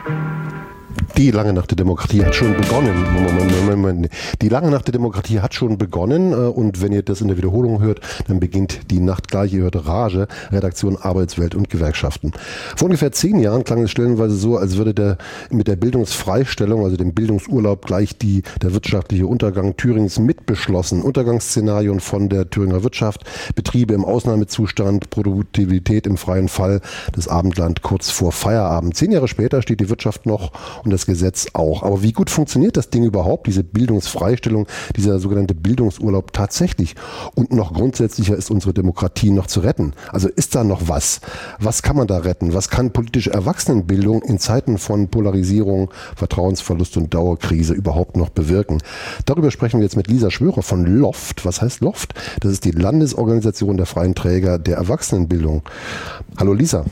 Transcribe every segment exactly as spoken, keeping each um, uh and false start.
Die lange Nacht der Demokratie hat schon begonnen. Moment, Moment, Moment. Die lange Nacht der Demokratie hat schon begonnen und wenn ihr das in der Wiederholung hört, dann beginnt die Nacht gleich. Ihr hört Rage, Redaktion Arbeitswelt und Gewerkschaften. Vor ungefähr zehn Jahren klang es stellenweise so, als würde der mit der Bildungsfreistellung, also dem Bildungsurlaub, gleich die, der wirtschaftliche Untergang Thürings mitbeschlossen. Untergangsszenarien von der Thüringer Wirtschaft, Betriebe im Ausnahmezustand, Produktivität im freien Fall, das Abendland kurz vor Feierabend. Zehn Jahre später steht die Wirtschaft noch und das Gesetz auch. Aber wie gut funktioniert das Ding überhaupt, diese Bildungsfreistellung, dieser sogenannte Bildungsurlaub tatsächlich? Und noch grundsätzlicher, ist unsere Demokratie noch zu retten? Also ist da noch was? Was kann man da retten? Was kann politische Erwachsenenbildung in Zeiten von Polarisierung, Vertrauensverlust und Dauerkrise überhaupt noch bewirken? Darüber sprechen wir jetzt mit Lisa Schwörer von LOFT. Was heißt LOFT? Das ist die Landesorganisation der freien Träger der Erwachsenenbildung. Hallo Lisa.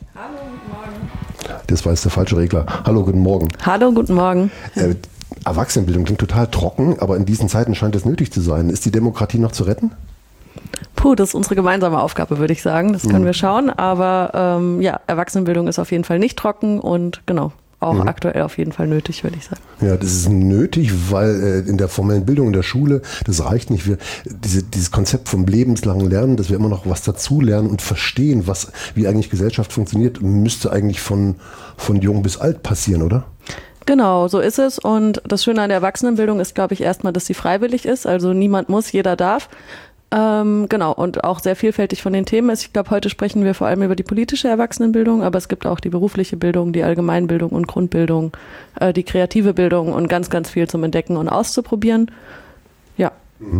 Das war jetzt der falsche Regler. Hallo, guten Morgen. Hallo, guten Morgen. Äh, Erwachsenenbildung klingt total trocken, aber in diesen Zeiten scheint es nötig zu sein. Ist die Demokratie noch zu retten? Puh, das ist unsere gemeinsame Aufgabe, würde ich sagen. Das können mhm. wir schauen. Aber ähm, ja, Erwachsenenbildung ist auf jeden Fall nicht trocken und genau, auch mhm. aktuell auf jeden Fall nötig, würde ich sagen. Ja, das ist nötig, weil äh, in der formellen Bildung in der Schule, das reicht nicht. Wir, diese, dieses Konzept vom lebenslangen Lernen, dass wir immer noch was dazulernen und verstehen, was, wie eigentlich Gesellschaft funktioniert, müsste eigentlich von, von jung bis alt passieren, oder? Genau, so ist es. Und das Schöne an der Erwachsenenbildung ist, glaube ich, erstmal, dass sie freiwillig ist. Also niemand muss, jeder darf. Ähm, genau, und auch sehr vielfältig von den Themen ist. Ich glaube, heute sprechen wir vor allem über die politische Erwachsenenbildung, aber es gibt auch die berufliche Bildung, die Allgemeinbildung und Grundbildung, äh, die kreative Bildung und ganz, ganz viel zum Entdecken und auszuprobieren. Ja.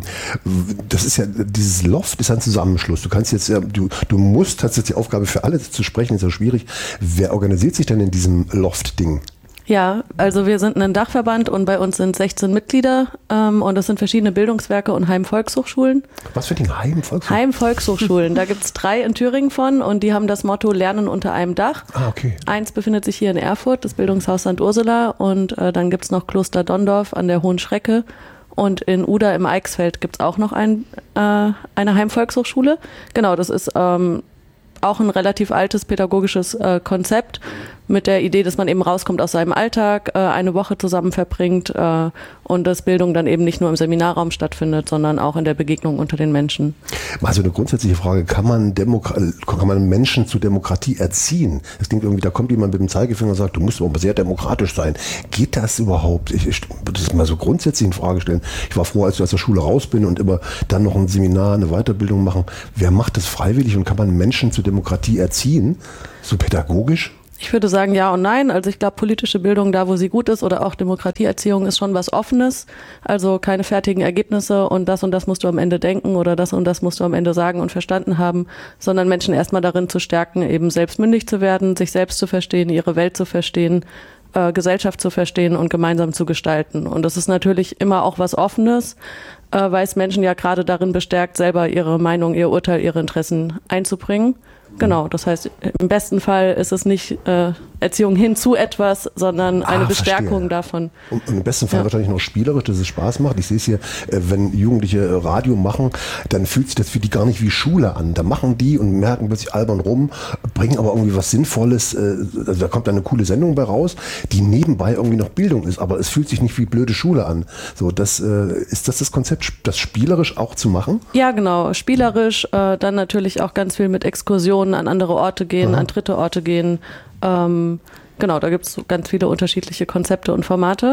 Das ist ja, dieses Loft ist ein Zusammenschluss. Du kannst jetzt ja, du, du musst tatsächlich die Aufgabe für alle zu sprechen, ist ja schwierig. Wer organisiert sich denn in diesem Loft-Ding? Ja, also wir sind ein Dachverband und bei uns sind sechzehn Mitglieder ähm, und das sind verschiedene Bildungswerke und Heimvolkshochschulen. Was für Ding? Heimvolkshochschulen? Heimvolkshochschulen, da gibt es drei in Thüringen von und die haben das Motto Lernen unter einem Dach. Ah, okay. Eins befindet sich hier in Erfurt, das Bildungshaus Sankt Ursula und äh, dann gibt es noch Kloster Donndorf an der Hohen Schrecke und in Uda im Eichsfeld gibt es auch noch ein, äh, eine Heimvolkshochschule. Genau, das ist ähm, auch ein relativ altes pädagogisches äh, Konzept mit der Idee, dass man eben rauskommt aus seinem Alltag, äh, eine Woche zusammen verbringt äh, und dass Bildung dann eben nicht nur im Seminarraum stattfindet, sondern auch in der Begegnung unter den Menschen. Also eine grundsätzliche Frage, kann man, Demokra- kann man Menschen zu Demokratie erziehen? Das klingt irgendwie, da kommt jemand mit dem Zeigefinger und sagt, du musst aber sehr demokratisch sein. Geht das überhaupt? Ich, ich würde das mal so grundsätzlich in Frage stellen. Ich war froh, als ich aus der Schule raus bin und immer dann noch ein Seminar, eine Weiterbildung machen. Wer macht das freiwillig und kann man Menschen zu Demokratie erziehen? So pädagogisch? Ich würde sagen ja und nein. Also ich glaube, politische Bildung, da wo sie gut ist oder auch Demokratieerziehung ist schon was Offenes. Also keine fertigen Ergebnisse und das und das musst du am Ende denken oder das und das musst du am Ende sagen und verstanden haben, sondern Menschen erstmal darin zu stärken, eben selbst mündig zu werden, sich selbst zu verstehen, ihre Welt zu verstehen, äh, Gesellschaft zu verstehen und gemeinsam zu gestalten. Und das ist natürlich immer auch was Offenes, äh, weil es Menschen ja gerade darin bestärkt, selber ihre Meinung, ihr Urteil, ihre Interessen einzubringen. Genau, das heißt, im besten Fall ist es nicht äh, Erziehung hin zu etwas, sondern eine ah, Bestärkung verstehe. davon. Und, und im besten Fall ja. wahrscheinlich noch spielerisch, dass es Spaß macht. Ich sehe es hier, äh, wenn Jugendliche Radio machen, dann fühlt sich das für die gar nicht wie Schule an. Da machen die und merken plötzlich albern rum, bringen aber irgendwie was Sinnvolles, äh, also da kommt eine coole Sendung bei raus, die nebenbei irgendwie noch Bildung ist, aber es fühlt sich nicht wie blöde Schule an. So, das, äh, ist das das Konzept, das spielerisch auch zu machen? Ja, genau, spielerisch, äh, dann natürlich auch ganz viel mit Exkursionen, an andere Orte gehen, Aha. an dritte Orte gehen. Ähm, genau, da gibt es ganz viele unterschiedliche Konzepte und Formate.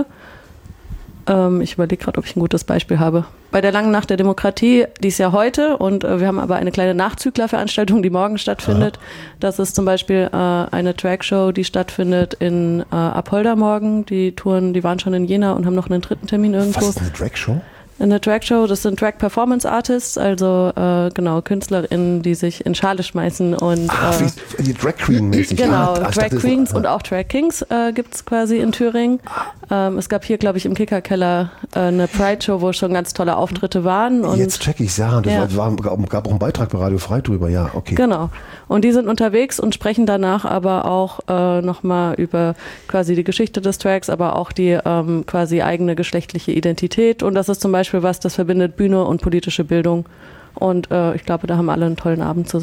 Ähm, ich überlege gerade, ob ich ein gutes Beispiel habe. Bei der Langen Nacht der Demokratie, die ist ja heute und äh, wir haben aber eine kleine Nachzüglerveranstaltung, die morgen stattfindet. Aha. Das ist zum Beispiel äh, eine Trackshow, die stattfindet in äh, Apolda morgen. Die Touren, die waren schon in Jena und haben noch einen dritten Termin irgendwo. Was ist eine Trackshow? Eine Trackshow, das sind Track-Performance-Artists, also äh, genau, KünstlerInnen, die sich in Schale schmeißen und Ach, äh, wie die Drag Queen-mäßig. Genau, ah, Drag Queens und auch Drag Kings äh, gibt es quasi in Thüringen. Ähm, es gab hier, glaube ich, im Kickerkeller äh, eine Pride-Show, wo schon ganz tolle Auftritte waren. Und jetzt check ich's, ja, das ja. War, war, gab auch einen Beitrag bei Radio Frei drüber, ja, okay. Genau, und die sind unterwegs und sprechen danach aber auch äh, nochmal über quasi die Geschichte des Tracks, aber auch die ähm, quasi eigene geschlechtliche Identität und das ist zum Beispiel was, das verbindet Bühne und politische Bildung und äh, ich glaube, da haben alle einen tollen Abend zusammen.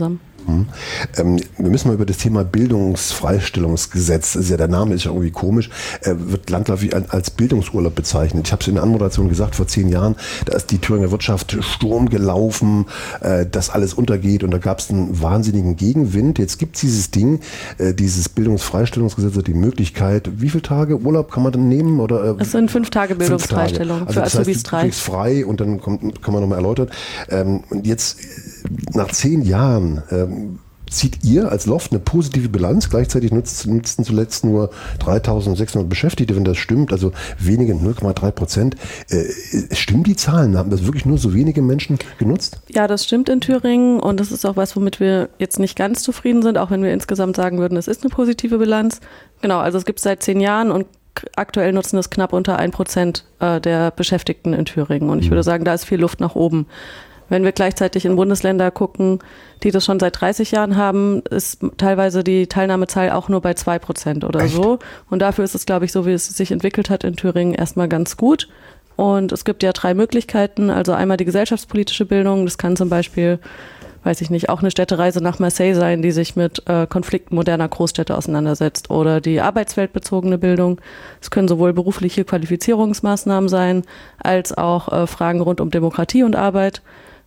Hm. Ähm, wir müssen mal über das Thema Bildungsfreistellungsgesetz, das ist ja, der Name ist ja irgendwie komisch, äh, wird landläufig als Bildungsurlaub bezeichnet. Ich habe es in der Anmoderation gesagt, vor zehn Jahren, da ist die Thüringer Wirtschaft Sturm gelaufen, äh, dass alles untergeht und da gab es einen wahnsinnigen Gegenwind. Jetzt gibt es dieses Ding, äh, dieses Bildungsfreistellungsgesetz, die Möglichkeit, wie viele Tage Urlaub kann man dann nehmen? Oder, äh, es sind fünf Tage Bildungsfreistellung fünf Tage. Also für Azubis drei. Du kriegst frei und dann kommt, kann man nochmal erläutern. Ähm, und jetzt nach zehn Jahren ähm, zieht ihr als Loft eine positive Bilanz, gleichzeitig nutzt, nutzten zuletzt nur dreitausendsechshundert Beschäftigte, wenn das stimmt, also wenige, null Komma drei Prozent. Äh, stimmen die Zahlen? Haben das wirklich nur so wenige Menschen genutzt? Ja, das stimmt in Thüringen und das ist auch was, womit wir jetzt nicht ganz zufrieden sind, auch wenn wir insgesamt sagen würden, es ist eine positive Bilanz. Genau, also es gibt es seit zehn Jahren und aktuell nutzen es knapp unter ein Prozent der Beschäftigten in Thüringen und ich mhm. würde sagen, da ist viel Luft nach oben. Wenn wir gleichzeitig in Bundesländer gucken, die das schon seit dreißig Jahren haben, ist teilweise die Teilnahmezahl auch nur bei zwei Prozent oder Echt? so. Und dafür ist es, glaube ich, so wie es sich entwickelt hat in Thüringen, erstmal ganz gut. Und es gibt ja drei Möglichkeiten. Also einmal die gesellschaftspolitische Bildung. Das kann zum Beispiel, weiß ich nicht, auch eine Städtereise nach Marseille sein, die sich mit äh, Konflikten moderner Großstädte auseinandersetzt. Oder die arbeitsweltbezogene Bildung. Es können sowohl berufliche Qualifizierungsmaßnahmen sein, als auch äh, Fragen rund um Demokratie und Arbeit.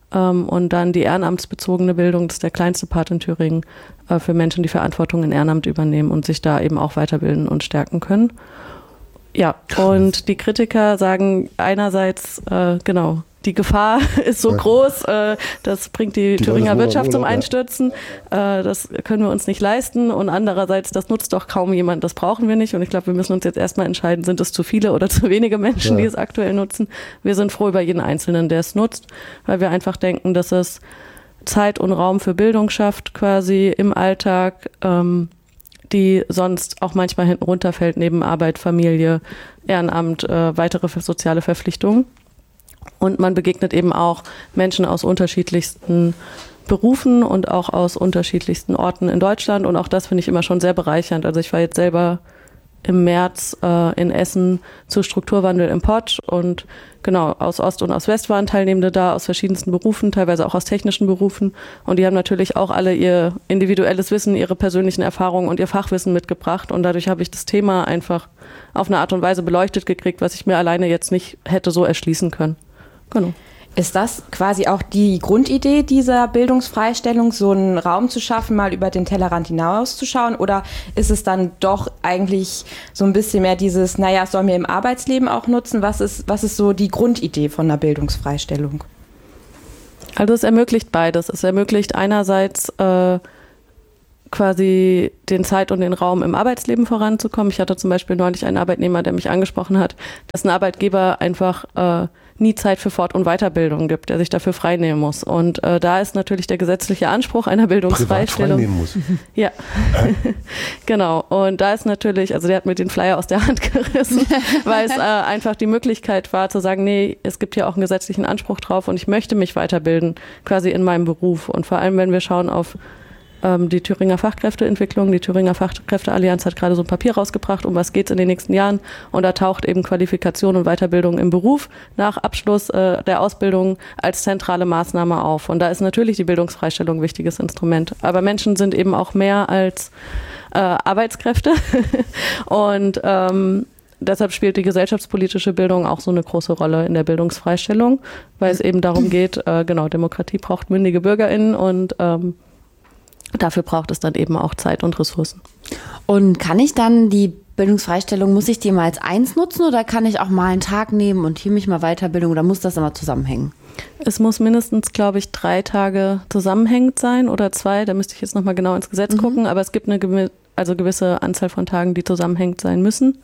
Und dann die ehrenamtsbezogene Bildung, das ist der kleinste Part in Thüringen, für Menschen, die Verantwortung in Ehrenamt übernehmen und sich da eben auch weiterbilden und stärken können. Ja, und die Kritiker sagen einerseits, äh, genau, die Gefahr ist so groß, äh, das bringt die, die Thüringer Wirtschaft zum Einstürzen, äh, das können wir uns nicht leisten und andererseits, das nutzt doch kaum jemand, das brauchen wir nicht und ich glaube, wir müssen uns jetzt erstmal entscheiden, sind es zu viele oder zu wenige Menschen, ja. die es aktuell nutzen. Wir sind froh über jeden Einzelnen, der es nutzt, weil wir einfach denken, dass es Zeit und Raum für Bildung schafft, quasi im Alltag, ähm, die sonst auch manchmal hinten runterfällt, neben Arbeit, Familie, Ehrenamt, äh, weitere soziale Verpflichtungen. Und man begegnet eben auch Menschen aus unterschiedlichsten Berufen und auch aus unterschiedlichsten Orten in Deutschland. Und auch das finde ich immer schon sehr bereichernd. Also ich war jetzt selber im März äh, in Essen zu Strukturwandel im Pott und genau, aus Ost und aus West waren Teilnehmende da, aus verschiedensten Berufen, teilweise auch aus technischen Berufen und die haben natürlich auch alle ihr individuelles Wissen, ihre persönlichen Erfahrungen und ihr Fachwissen mitgebracht und dadurch habe ich das Thema einfach auf eine Art und Weise beleuchtet gekriegt, was ich mir alleine jetzt nicht hätte so erschließen können. Genau. Ist das quasi auch die Grundidee dieser Bildungsfreistellung, so einen Raum zu schaffen, mal über den Tellerrand hinauszuschauen? Oder ist es dann doch eigentlich so ein bisschen mehr dieses, naja, es soll mir im Arbeitsleben auch nutzen? Was ist, was ist so die Grundidee von einer Bildungsfreistellung? Also es ermöglicht beides. Es ermöglicht einerseits äh, quasi den Zeit und den Raum im Arbeitsleben voranzukommen. Ich hatte zum Beispiel neulich einen Arbeitnehmer, der mich angesprochen hat, dass ein Arbeitgeber einfach äh, nie Zeit für Fort- und Weiterbildung gibt, der sich dafür freinehmen muss. Und äh, da ist natürlich der gesetzliche Anspruch einer Bildungsfreistellung. Privat freinehmen muss. Ja, äh? Genau. Und da ist natürlich, also der hat mir den Flyer aus der Hand gerissen, weil es äh, einfach die Möglichkeit war zu sagen, nee, es gibt ja auch einen gesetzlichen Anspruch drauf und ich möchte mich weiterbilden, quasi in meinem Beruf. Und vor allem, wenn wir schauen auf die Thüringer Fachkräfteentwicklung. Die Thüringer Fachkräfteallianz hat gerade so ein Papier rausgebracht, um was geht es in den nächsten Jahren. Und da taucht eben Qualifikation und Weiterbildung im Beruf nach Abschluss äh, der Ausbildung als zentrale Maßnahme auf. Und da ist natürlich die Bildungsfreistellung ein wichtiges Instrument. Aber Menschen sind eben auch mehr als äh, Arbeitskräfte. Und ähm, deshalb spielt die gesellschaftspolitische Bildung auch so eine große Rolle in der Bildungsfreistellung, weil es eben darum geht, äh, genau, Demokratie braucht mündige BürgerInnen und ähm, dafür braucht es dann eben auch Zeit und Ressourcen. Und kann ich dann die Bildungsfreistellung, muss ich die mal als eins nutzen oder kann ich auch mal einen Tag nehmen und hier mich mal Weiterbildung oder muss das immer zusammenhängen? Es muss mindestens, glaube ich, drei Tage zusammenhängend sein oder zwei. Da müsste ich jetzt nochmal genau ins Gesetz mhm. gucken. Aber es gibt eine also gewisse Anzahl von Tagen, die zusammenhängend sein müssen.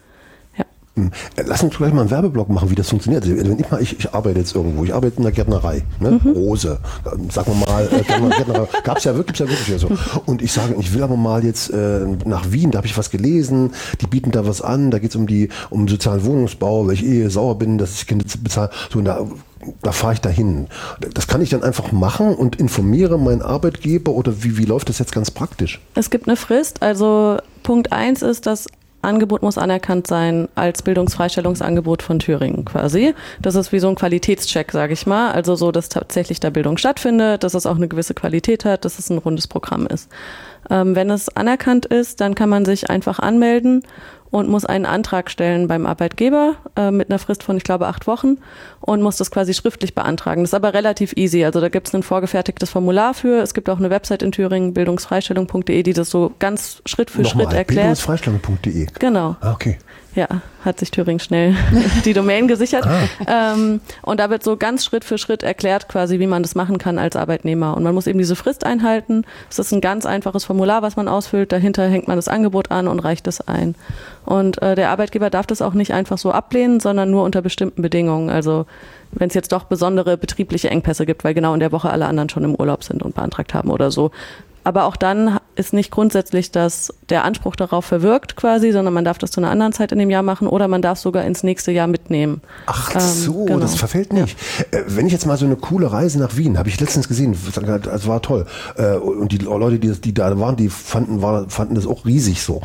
Lass uns gleich mal einen Werbeblock machen, wie das funktioniert. Also wenn ich, mal, ich, ich arbeite jetzt irgendwo, ich arbeite in der Gärtnerei, ne? mhm. Rose, sagen wir mal, äh, Gärtnerei, gab es ja wirklich, ja wirklich so. Und ich sage, ich will aber mal jetzt äh, nach Wien, da habe ich was gelesen, die bieten da was an, da geht es um die um sozialen Wohnungsbau, weil ich eh sauer bin, dass ich Kinder bezahle, so und da, da fahre ich dahin. Das kann ich dann einfach machen und informiere meinen Arbeitgeber oder wie, wie läuft das jetzt ganz praktisch? Es gibt eine Frist, also Punkt eins ist, dass Angebot muss anerkannt sein als Bildungsfreistellungsangebot von Thüringen quasi. Das ist wie so ein Qualitätscheck, sage ich mal. Also so, dass tatsächlich da Bildung stattfindet, dass es auch eine gewisse Qualität hat, dass es ein rundes Programm ist. Ähm, wenn es anerkannt ist, dann kann man sich einfach anmelden und muss einen Antrag stellen beim Arbeitgeber äh, mit einer Frist von, ich glaube, acht Wochen und muss das quasi schriftlich beantragen. Das ist aber relativ easy. Also da gibt es ein vorgefertigtes Formular für. Es gibt auch eine Website in Thüringen, bildungsfreistellung punkt de, die das so ganz Schritt für Nochmal, Schritt erklärt. bildungsfreistellung punkt de. Genau. Ah, okay. Ja, hat sich Thüringen schnell die Domain gesichert. Ah. Ähm, und da wird so ganz Schritt für Schritt erklärt quasi, wie man das machen kann als Arbeitnehmer. Und man muss eben diese Frist einhalten. Es ist ein ganz einfaches Formular, was man ausfüllt. Dahinter hängt man das Angebot an und reicht es ein. Und äh, der Arbeitgeber darf das auch nicht einfach so ablehnen, sondern nur unter bestimmten Bedingungen. Also wenn es jetzt doch besondere betriebliche Engpässe gibt, weil genau in der Woche alle anderen schon im Urlaub sind und beantragt haben oder so. Aber auch dann ist nicht grundsätzlich, dass der Anspruch darauf verwirkt quasi, sondern man darf das zu einer anderen Zeit in dem Jahr machen oder man darf sogar ins nächste Jahr mitnehmen. Ach so, ähm, genau. Das verfällt nicht. Ja. Äh, wenn ich jetzt mal so eine coole Reise nach Wien, habe ich letztens gesehen, das war toll. Äh, und die Leute, die, die da waren, die fanden, war, fanden das auch riesig so.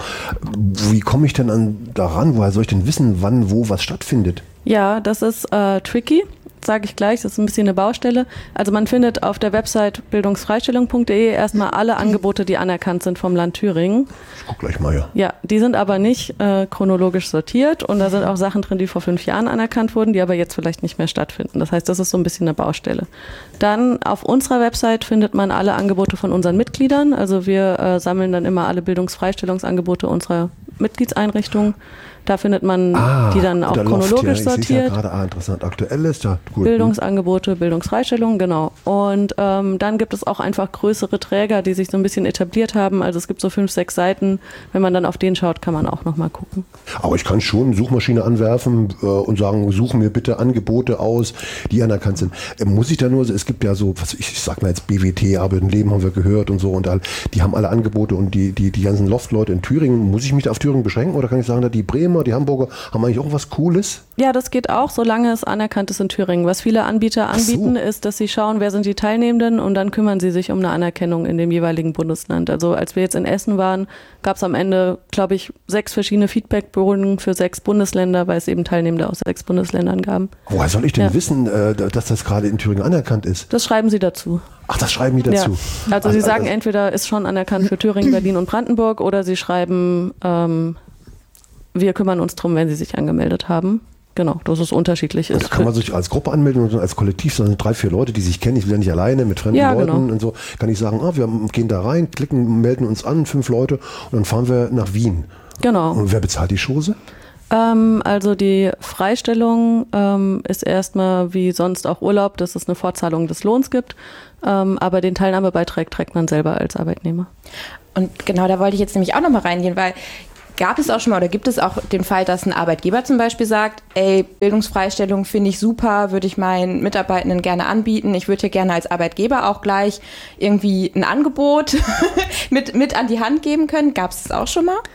Wie komme ich denn an daran? Woher soll ich denn wissen, wann, wo was stattfindet? Ja, das ist äh, tricky. Sage ich gleich, das ist ein bisschen eine Baustelle. Also man findet auf der Website bildungsfreistellung punkt de erstmal alle Angebote, die anerkannt sind vom Land Thüringen. Ich guck gleich mal, ja. Ja, die sind aber nicht äh, chronologisch sortiert und da sind auch Sachen drin, die vor fünf Jahren anerkannt wurden, die aber jetzt vielleicht nicht mehr stattfinden. Das heißt, das ist so ein bisschen eine Baustelle. Dann auf unserer Website findet man alle Angebote von unseren Mitgliedern. Also wir äh, sammeln dann immer alle Bildungsfreistellungsangebote unserer Mitgliedseinrichtungen. Da findet man ah, die dann auch chronologisch ja, sortiert. Ja gerade, ah, interessant. Aktuell ist ja gut. Bildungsangebote, Bildungsfreistellung, genau. Und ähm, dann gibt es auch einfach größere Träger, die sich so ein bisschen etabliert haben. Also es gibt so fünf, sechs Seiten. Wenn man dann auf den schaut, kann man auch nochmal gucken. Aber ich kann schon eine Suchmaschine anwerfen äh, und sagen, suche mir bitte Angebote aus, die anerkannt sind. Äh, muss ich da nur, es gibt ja so, was ich, ich sag mal jetzt B W T, Arbeit und Leben haben wir gehört und so. Und all, die haben alle Angebote und die, die, die ganzen Loftleute in Thüringen, muss ich mich da auf Thüringen beschränken oder kann ich sagen, da die Bremer, die Hamburger haben eigentlich auch was Cooles? Ja, das geht auch, solange es anerkannt ist in Thüringen. Was viele Anbieter anbieten, so. ist, dass sie schauen, wer sind die Teilnehmenden und dann kümmern sie sich um eine Anerkennung in dem jeweiligen Bundesland. Also als wir jetzt in Essen waren, gab es am Ende, glaube ich, sechs verschiedene Feedbackbogen für sechs Bundesländer, weil es eben Teilnehmende aus sechs Bundesländern gab. Woher soll ich denn ja. wissen, dass das gerade in Thüringen anerkannt ist? Das schreiben sie dazu. Ach, das schreiben die dazu? Ja. Also, also sie sagen, also, entweder ist schon anerkannt für Thüringen, Berlin und Brandenburg oder sie schreiben, ähm, wir kümmern uns drum, wenn sie sich angemeldet haben. Genau, dass es unterschiedlich ist. Da kann man sich als Gruppe anmelden oder als Kollektiv, sondern drei, vier Leute, die sich kennen. Ich will ja nicht alleine mit fremden ja, Leuten genau. und so. Kann ich sagen, ah, wir gehen da rein, klicken, melden uns an, fünf Leute und dann fahren wir nach Wien. Genau. Und wer bezahlt die Chose? Ähm, also die Freistellung ähm, ist erstmal wie sonst auch Urlaub, dass es eine Fortzahlung des Lohns gibt. Ähm, aber den Teilnahmebeitrag trägt man selber als Arbeitnehmer. Und genau, da wollte ich jetzt nämlich auch nochmal reingehen, weil gab es auch schon mal oder gibt es auch den Fall, dass ein Arbeitgeber zum Beispiel sagt, ey, Bildungsfreistellung finde ich super, würde ich meinen Mitarbeitenden gerne anbieten. Ich würde hier gerne als Arbeitgeber auch gleich irgendwie ein Angebot mit, mit an die Hand geben können. Gab es das auch schon mal?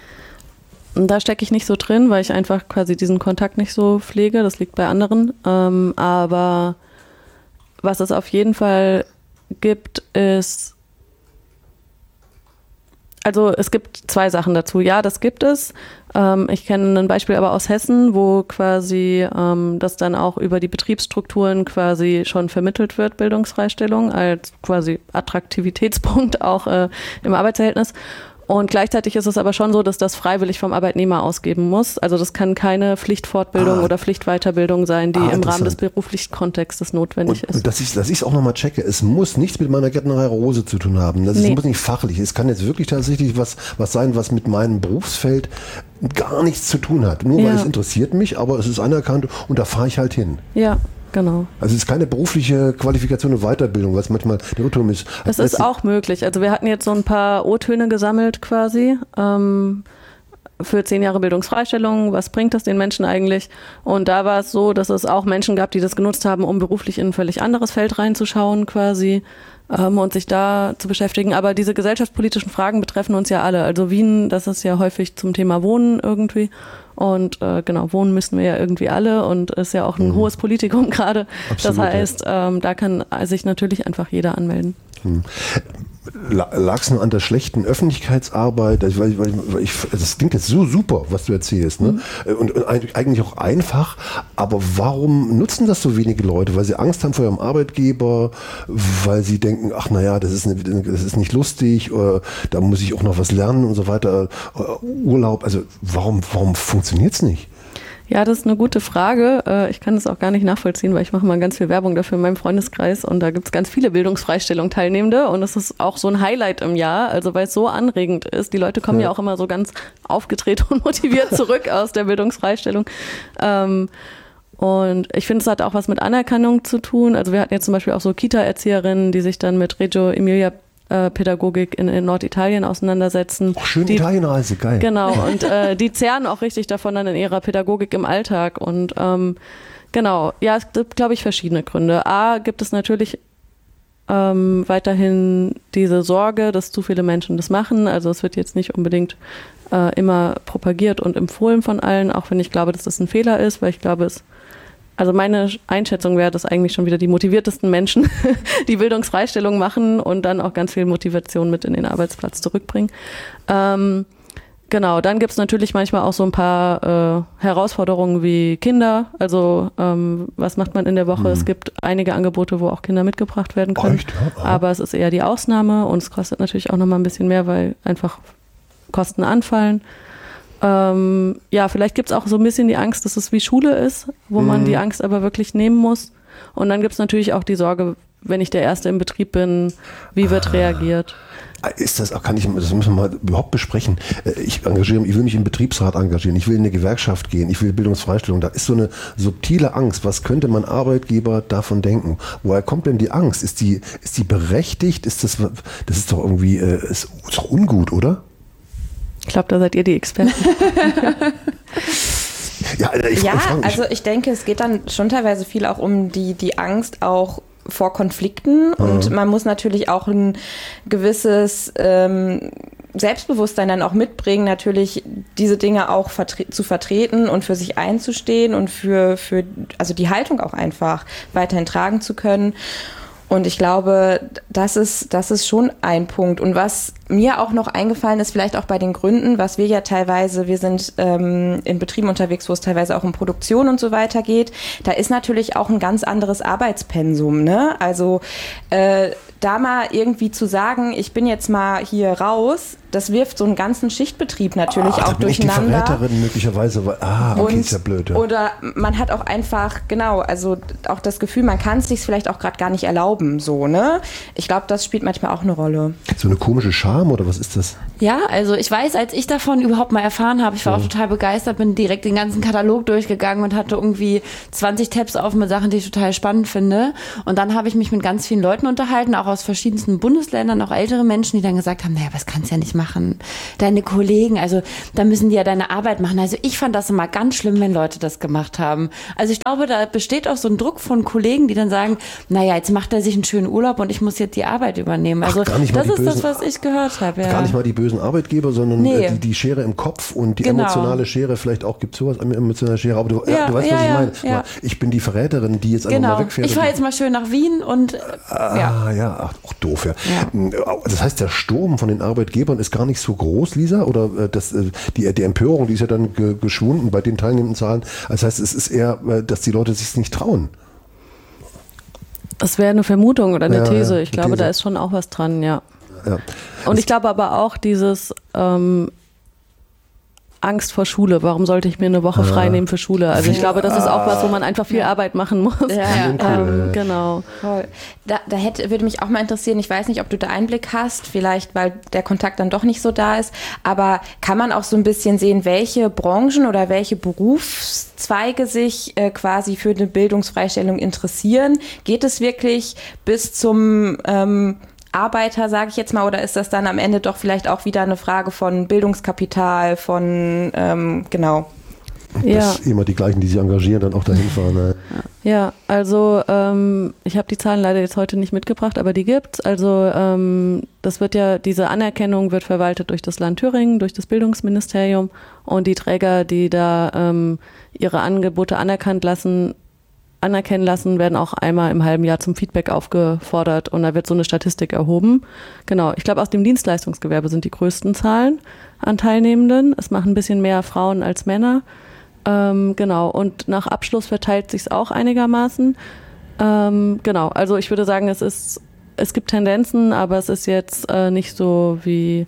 Da stecke ich nicht so drin, weil ich einfach quasi diesen Kontakt nicht so pflege. Das liegt bei anderen. Ähm, aber was es auf jeden Fall gibt, ist, also es gibt zwei Sachen dazu. Ja, das gibt es. Ähm, ich kenne ein Beispiel aber aus Hessen, wo quasi ähm, das dann auch über die Betriebsstrukturen quasi schon vermittelt wird, Bildungsfreistellung, als quasi Attraktivitätspunkt auch äh, im Arbeitsverhältnis. Und gleichzeitig ist es aber schon so, dass das freiwillig vom Arbeitnehmer ausgeben muss. Also das kann keine Pflichtfortbildung ah. oder Pflichtweiterbildung sein, die ah, im Rahmen des beruflichen Kontextes notwendig und, ist. Dass ich dass ich es auch nochmal checke, es muss nichts mit meiner Gärtnerei Rose zu tun haben. Das nee. muss nicht fachlich. Es kann jetzt wirklich tatsächlich was, was sein, was mit meinem Berufsfeld gar nichts zu tun hat. Nur ja. weil es interessiert mich, aber es ist anerkannt und da fahre ich halt hin. Ja. Genau. Also es ist keine berufliche Qualifikation und Weiterbildung, was manchmal der Irrtum ist. Es ist auch möglich. Also wir hatten jetzt so ein paar O-Töne gesammelt quasi ähm, für zehn Jahre Bildungsfreistellung. Was bringt das den Menschen eigentlich? Und da war es so, dass es auch Menschen gab, die das genutzt haben, um beruflich in ein völlig anderes Feld reinzuschauen quasi ähm, und sich da zu beschäftigen. Aber diese gesellschaftspolitischen Fragen betreffen uns ja alle. Also Wien, das ist ja häufig zum Thema Wohnen irgendwie. Und äh, genau, wohnen müssen wir ja irgendwie alle und ist ja auch ein mhm. hohes Politikum gerade. Das heißt, ähm, da kann sich natürlich einfach jeder anmelden. Mhm. lag es nur an der schlechten Öffentlichkeitsarbeit? Also, weil, weil, weil ich, das klingt jetzt so super, was du erzählst. Ne? Mhm. Und, und eigentlich auch einfach, aber warum nutzen das so wenige Leute? Weil sie Angst haben vor ihrem Arbeitgeber, weil sie denken, ach naja, das ist, eine, das ist nicht lustig, oder, da muss ich auch noch was lernen und so weiter. Urlaub, also warum, warum funktioniert es nicht? Ja, das ist eine gute Frage. Ich kann das auch gar nicht nachvollziehen, weil ich mache mal ganz viel Werbung dafür in meinem Freundeskreis und da gibt es ganz viele Bildungsfreistellung-Teilnehmende und das ist auch so ein Highlight im Jahr, also weil es so anregend ist. Die Leute kommen ja, ja auch immer so ganz aufgedreht und motiviert zurück aus der Bildungsfreistellung. Ähm, und ich finde, es hat auch was mit Anerkennung zu tun. Also wir hatten jetzt zum Beispiel auch so Kita-Erzieherinnen, die sich dann mit Reggio Emilia Pädagogik in, in Norditalien auseinandersetzen. Oh, schön die, Italienreise, geil. Genau, und äh, die zehren auch richtig davon dann in ihrer Pädagogik im Alltag. Und ähm, genau, ja, es gibt, glaube ich, verschiedene Gründe. A, gibt es natürlich ähm, weiterhin diese Sorge, dass zu viele Menschen das machen. Also es wird jetzt nicht unbedingt äh, immer propagiert und empfohlen von allen, auch wenn ich glaube, dass das ein Fehler ist, weil ich glaube, es Also meine Einschätzung wäre, dass eigentlich schon wieder die motiviertesten Menschen die Bildungsfreistellung machen und dann auch ganz viel Motivation mit in den Arbeitsplatz zurückbringen. Ähm, genau, dann gibt es natürlich manchmal auch so ein paar äh, Herausforderungen wie Kinder. Also ähm, was macht man in der Woche? Mhm. Es gibt einige Angebote, wo auch Kinder mitgebracht werden können. Echt? Ja, aber es ist eher die Ausnahme und es kostet natürlich auch nochmal ein bisschen mehr, weil einfach Kosten anfallen. Ähm, ja, vielleicht gibt es auch so ein bisschen die Angst, dass es wie Schule ist, wo mhm. man die Angst aber wirklich nehmen muss. Und dann gibt es natürlich auch die Sorge, wenn ich der Erste im Betrieb bin, wie wird ah. reagiert? Ist das, kann ich, das müssen wir mal überhaupt besprechen. Ich engagiere, ich will mich im Betriebsrat engagieren, ich will in eine Gewerkschaft gehen, ich will Bildungsfreistellung. Da ist so eine subtile Angst. Was könnte mein Arbeitgeber davon denken? Woher kommt denn die Angst? Ist die, ist die berechtigt? Ist das, das ist doch irgendwie, ist, ist doch ungut, oder? Ich glaube, da seid ihr die Experten. ja, ich, ja ich also ich denke, es geht dann schon teilweise viel auch um die, die Angst auch vor Konflikten. Mhm. Und man muss natürlich auch ein gewisses ähm, Selbstbewusstsein dann auch mitbringen, natürlich diese Dinge auch vertre- zu vertreten und für sich einzustehen und für, für also die Haltung auch einfach weiterhin tragen zu können. Und ich glaube, das ist, das ist schon ein Punkt. Und was mir auch noch eingefallen ist, vielleicht auch bei den Gründen, was wir ja teilweise, wir sind ähm, in Betrieben unterwegs, wo es teilweise auch um Produktion und so weiter geht, da ist natürlich auch ein ganz anderes Arbeitspensum, ne? Also äh, da mal irgendwie zu sagen, ich bin jetzt mal hier raus, das wirft so einen ganzen Schichtbetrieb natürlich ah, auch durcheinander. Die Verräterin möglicherweise, weil, ah, okay, und, ist ja blöd. Ja. Oder man hat auch einfach, genau, also auch das Gefühl, man kann es sich vielleicht auch gerade gar nicht erlauben, so, ne? Ich glaube, das spielt manchmal auch eine Rolle. So eine komische Scham oder was ist das? Ja, also ich weiß, als ich davon überhaupt mal erfahren habe, ich war ja. auch total begeistert, bin direkt den ganzen Katalog durchgegangen und hatte irgendwie zwanzig Tabs auf mit Sachen, die ich total spannend finde. Und dann habe ich mich mit ganz vielen Leuten unterhalten, auch aus verschiedensten Bundesländern, auch ältere Menschen, die dann gesagt haben, naja, was kannst du ja nicht machen. Deine Kollegen, also da müssen die ja deine Arbeit machen. Also ich fand das immer ganz schlimm, wenn Leute das gemacht haben. Also ich glaube, da besteht auch so ein Druck von Kollegen, die dann sagen, naja, jetzt macht er sich einen schönen Urlaub und ich muss jetzt die Arbeit übernehmen. Also das ist bösen, das, was ich gehört habe. Ja. Gar nicht mal die bösen Arbeitgeber, sondern nee. die, die Schere im Kopf und die genau. emotionale Schere, vielleicht auch gibt es sowas, emotionale Schere, aber du, ja, ja, du weißt, ja, was ich ja, meine. Ja. Ich bin die Verräterin, die jetzt einfach genau. mal wegfährt. Ich fahre jetzt mal schön nach Wien und ah, ja. ja, ach, auch doof, ja. ja. Das heißt, der Sturm von den Arbeitgebern ist gar nicht so groß, Lisa, oder das, die, die Empörung, die ist ja dann ge, geschwunden bei den teilnehmenden Zahlen. Das heißt, es ist eher, dass die Leute sich nicht trauen. Das wäre eine Vermutung oder eine ja, These. Ja, ich glaube, These. da ist schon auch was dran, ja. ja. Und ich glaube aber auch dieses ähm, Angst vor Schule. Warum sollte ich mir eine Woche frei nehmen für Schule? Also ich glaube, das ist auch was, wo man einfach viel Arbeit machen muss. Ja, ja. Ähm, genau. Voll. Da, da hätte, würde mich auch mal interessieren, ich weiß nicht, ob du da Einblick hast, vielleicht, weil der Kontakt dann doch nicht so da ist, aber kann man auch so ein bisschen sehen, welche Branchen oder welche Berufszweige sich äh, quasi für eine Bildungsfreistellung interessieren? Geht es wirklich bis zum ähm, Arbeiter, sage ich jetzt mal, oder ist das dann am Ende doch vielleicht auch wieder eine Frage von Bildungskapital, von, ähm, genau. Ja. Dass immer die gleichen, die sich engagieren, dann auch dahin fahren. Ne? Ja, also ähm, ich habe die Zahlen leider jetzt heute nicht mitgebracht, aber die gibt's. Also ähm, das wird ja, diese Anerkennung wird verwaltet durch das Land Thüringen, durch das Bildungsministerium, und die Träger, die da ähm, ihre Angebote anerkannt lassen, anerkennen lassen, werden auch einmal im halben Jahr zum Feedback aufgefordert und da wird so eine Statistik erhoben. Genau, ich glaube, aus dem Dienstleistungsgewerbe sind die größten Zahlen an Teilnehmenden. Es machen ein bisschen mehr Frauen als Männer. Ähm, genau, und nach Abschluss verteilt sich es auch einigermaßen. Ähm, genau, also ich würde sagen, es ist, es gibt Tendenzen, aber es ist jetzt äh, nicht so wie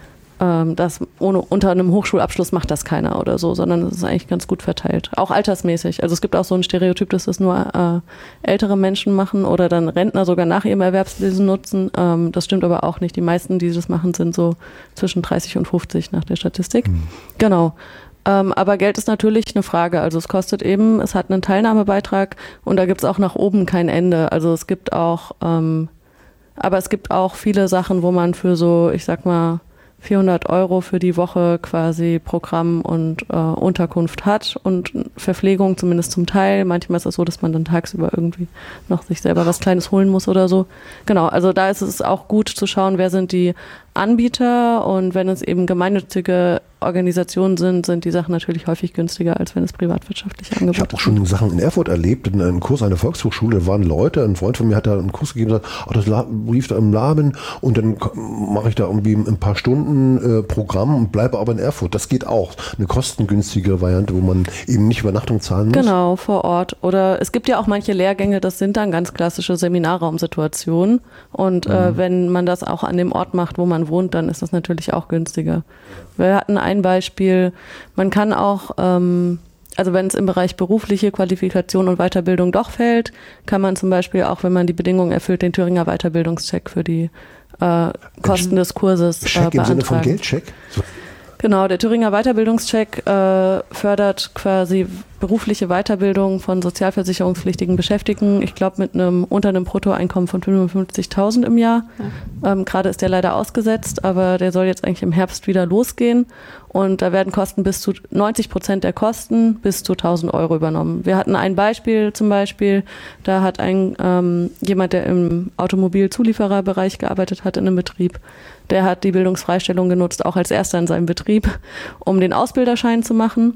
ähm, das ohne, unter einem Hochschulabschluss macht das keiner oder so, sondern es ist eigentlich ganz gut verteilt. Auch altersmäßig. Also es gibt auch so ein Stereotyp, dass das nur äh, ältere Menschen machen oder dann Rentner sogar nach ihrem Erwerbsleben nutzen. Ähm, das stimmt aber auch nicht. Die meisten, die das machen, sind so zwischen dreißig und fünfzig nach der Statistik. Mhm. Genau. Ähm, aber Geld ist natürlich eine Frage. Also es kostet eben, es hat einen Teilnahmebeitrag und da gibt es auch nach oben kein Ende. Also es gibt auch, ähm, aber es gibt auch viele Sachen, wo man für so, ich sag mal, vierhundert Euro für die Woche quasi Programm und äh, Unterkunft hat und Verpflegung zumindest zum Teil. Manchmal ist es so, dass man dann tagsüber irgendwie noch sich selber was Kleines holen muss oder so. Genau, also da ist es auch gut zu schauen, wer sind die Anbieter und wenn es eben gemeinnützige Organisationen sind, sind die Sachen natürlich häufig günstiger, als wenn es privatwirtschaftliche Angebote sind. Ich habe auch schon Sachen in Erfurt erlebt, in einem Kurs an der Volkshochschule, da waren Leute, ein Freund von mir hat da einen Kurs gegeben und gesagt, oh, das lief da im Laden und dann mache ich da irgendwie ein paar Stunden äh, Programm und bleibe aber in Erfurt. Das geht auch. Eine kostengünstige Variante, wo man eben nicht Übernachtung zahlen muss. Genau, vor Ort. Oder es gibt ja auch manche Lehrgänge, das sind dann ganz klassische Seminarraumsituationen und mhm. äh, wenn man das auch an dem Ort macht, wo man wohnt, dann ist das natürlich auch günstiger. Wir hatten ein Beispiel, man kann auch, ähm, also wenn es im Bereich berufliche Qualifikation und Weiterbildung doch fällt, kann man zum Beispiel auch, wenn man die Bedingungen erfüllt, den Thüringer Weiterbildungscheck für die äh, Kosten des Kurses Check äh, beantragen. im Sinne von Geldcheck? So. Genau, der Thüringer Weiterbildungscheck äh, fördert quasi berufliche Weiterbildung von sozialversicherungspflichtigen Beschäftigten. Ich glaube mit einem unter einem Bruttoeinkommen von fünfundfünfzigtausend im Jahr. Ja. Ähm, Gerade ist der leider ausgesetzt, aber der soll jetzt eigentlich im Herbst wieder losgehen. Und da werden Kosten bis zu neunzig Prozent der Kosten bis zu tausend Euro übernommen. Wir hatten ein Beispiel zum Beispiel, da hat ein ähm, jemand, der im Automobilzuliefererbereich gearbeitet hat in einem Betrieb, der hat die Bildungsfreistellung genutzt, auch als erster in seinem Betrieb, um den Ausbilderschein zu machen